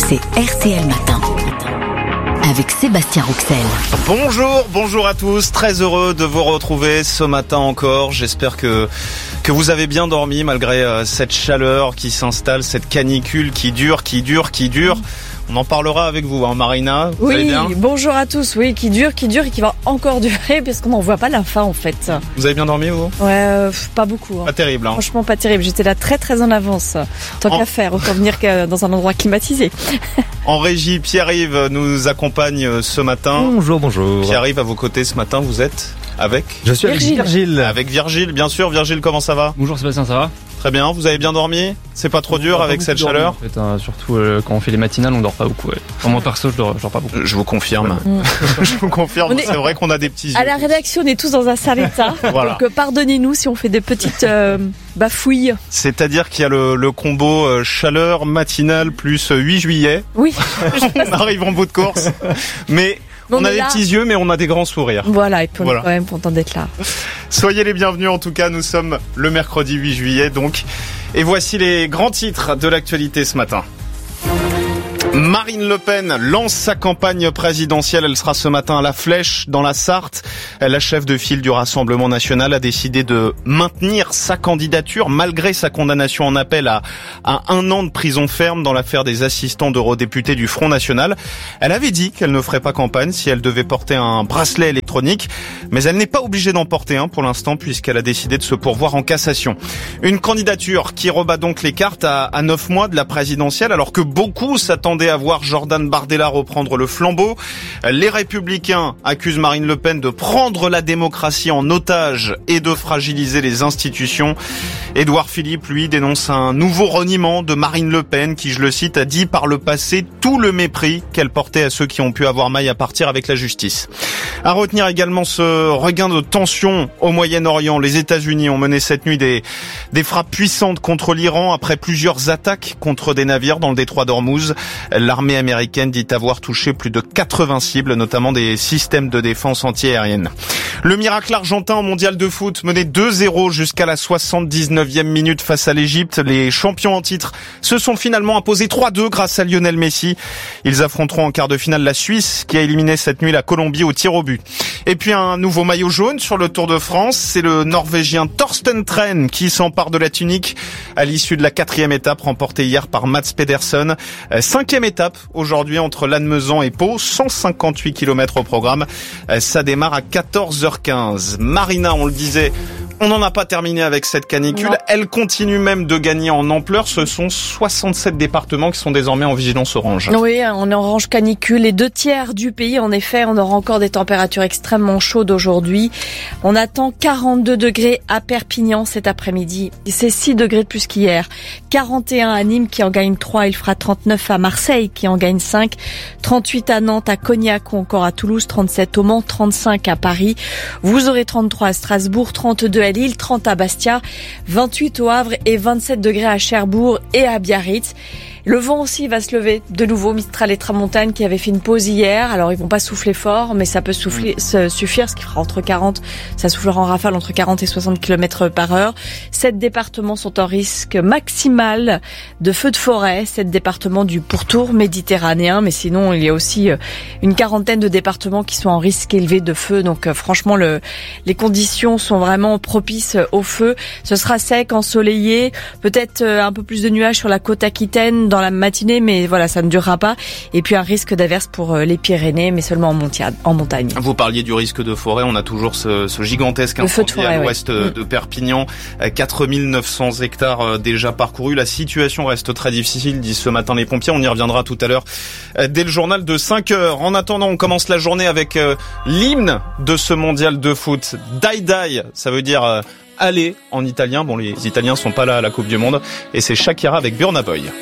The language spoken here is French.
c'est RTL Matin. Avec Sébastien Rouxel. Bonjour à tous, très heureux de vous retrouver ce matin encore. J'espère que vous avez bien dormi malgré cette chaleur qui s'installe, cette canicule qui dure. On en parlera avec vous, Marina. Vous allez bien ? Bonjour à tous. Oui, qui dure et qui va encore durer parce qu'on n'en voit pas la fin en fait. Vous avez bien dormi, vous ? Ouais, pas beaucoup. Pas terrible. Franchement, pas terrible. J'étais là très en avance. Tant qu'à faire, autant venir dans un endroit climatisé. En régie, Pierre-Yves nous accompagne ce matin. Bonjour. Pierre-Yves, à vos côtés ce matin, vous êtes avec ? Je suis avec Virgile. Avec Virgile, bien sûr. Virgile, comment ça va ? Bonjour Sébastien, ça va ? Très bien, vous avez bien dormi ? C'est pas trop dur avec cette chaleur ? En fait, surtout quand on fait les matinales, on dort pas beaucoup. Moi perso, je dors pas beaucoup. Je vous confirme. Je vous confirme, c'est vrai qu'on a des petits yeux. À la rédaction, on est tous dans un sale état. Voilà. Donc pardonnez-nous si on fait des petites bafouilles. C'est-à-dire qu'il y a le combo chaleur matinale plus 8 juillet. Oui. On arrive en bout de course. Mais on a des petits yeux, mais on a des grands sourires. Voilà, et puis on est quand même content d'être là. Soyez les bienvenus, en tout cas, nous sommes le mercredi 8 juillet, donc. Et voici les grands titres de l'actualité ce matin. Marine Le Pen lance sa campagne présidentielle. Elle sera ce matin à La Flèche, dans la Sarthe. La chef de file du Rassemblement national a décidé de maintenir sa candidature malgré sa condamnation en appel à 1 an de prison ferme dans l'affaire des assistants d'eurodéputés du Front National. Elle avait dit qu'elle ne ferait pas campagne si elle devait porter un bracelet électronique, mais elle n'est pas obligée d'en porter un pour l'instant puisqu'elle a décidé de se pourvoir en cassation. Une candidature qui rebat donc les cartes à 9 mois de la présidentielle alors que beaucoup s'attendaient à voir Jordan Bardella reprendre le flambeau. Les Républicains accusent Marine Le Pen de prendre la démocratie en otage et de fragiliser les institutions. Édouard Philippe, lui, dénonce un nouveau reniement de Marine Le Pen qui, je le cite, a dit par le passé tout le mépris qu'elle portait à ceux qui ont pu avoir maille à partir avec la justice. À retenir également ce regain de tension au Moyen-Orient. Les États-Unis ont mené cette nuit des frappes puissantes contre l'Iran après plusieurs attaques contre des navires dans le détroit d'Ormuz. L'armée américaine dit avoir touché plus de 80 cibles, notamment des systèmes de défense anti-aérienne. Le miracle argentin au mondial de foot mené 2-0 jusqu'à la 79e minute face à l'Égypte. Les champions en titre se sont finalement imposés 3-2 grâce à Lionel Messi. Ils affronteront en quart de finale la Suisse qui a éliminé cette nuit la Colombie au tir au but. Et puis un nouveau maillot jaune sur le Tour de France. C'est le Norvégien Torsten Tren qui s'empare de la tunique à l'issue de la 4e étape remportée hier par Mats Pedersen. 5e étape aujourd'hui entre Lannemezan et Pau, 158 km au programme. Ça démarre à 14h15. Marina, on le disait, on n'en a pas terminé avec cette canicule. Non. Elle continue même de gagner en ampleur. Ce sont 67 départements qui sont désormais en vigilance orange. Oui, on est en orange canicule. Les 2/3 du pays, en effet, on aura encore des températures extrêmement chaudes aujourd'hui. On attend 42 degrés à Perpignan cet après-midi. C'est 6 degrés de plus qu'hier. 41 à Nîmes qui en gagne 3. Il fera 39 à Marseille qui en gagne 5. 38 à Nantes, à Cognac ou encore à Toulouse. 37 au Mans, 35 à Paris. Vous aurez 33 à Strasbourg, 32 à Lille, 30 à Bastia, 28 au Havre et 27 degrés à Cherbourg et à Biarritz. Le vent aussi va se lever de nouveau, Mistral et Tramontane qui avaient fait une pause hier. Alors ils vont pas souffler fort, mais ça peut suffire, ce qui fera ça soufflera en rafale entre 40 et 60 km par heure. 7 départements sont en risque maximal de feux de forêt, 7 départements du pourtour méditerranéen, mais sinon il y a aussi une quarantaine de départements qui sont en risque élevé de feu. Donc franchement les conditions sont vraiment propices au feu. Ce sera sec, ensoleillé, peut-être un peu plus de nuages sur la côte aquitaine dans la matinée, mais voilà, ça ne durera pas. Et puis un risque d'averse pour les Pyrénées, mais seulement en montagne. Vous parliez du risque de forêt, on a toujours ce gigantesque incendie à l'ouest de Perpignan. 4900 hectares déjà parcourus. La situation reste très difficile, disent ce matin les pompiers. On y reviendra tout à l'heure dès le journal de 5h. En attendant, on commence la journée avec l'hymne de ce mondial de foot. Dai Dai, ça veut dire aller en italien. Bon, les Italiens sont pas là à la Coupe du Monde. Et c'est Shakira avec Burna Boy.